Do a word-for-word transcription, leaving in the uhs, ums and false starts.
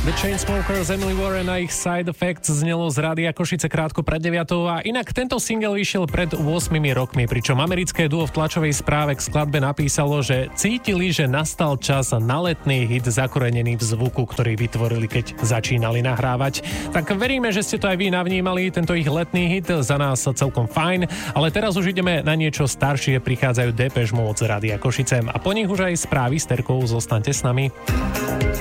The Chainsmokers, Emily Warren a ich Side Effects znelo z Rádia Košice krátko pred deviatou a inak tento single vyšiel pred ôsmimi rokmi, pričom americké duo v tlačovej správe k skladbe napísalo, že cítili, že nastal čas na letný hit zakorenený v zvuku, ktorý vytvorili, keď začínali nahrávať. Tak veríme, že ste to aj vy navnímali, tento ich letný hit, za nás celkom fajn, ale teraz už ideme na niečo staršie, prichádzajú Depeche Mode z Rádia Košice a po nich už aj správy s Terkou, zostaňte s nami.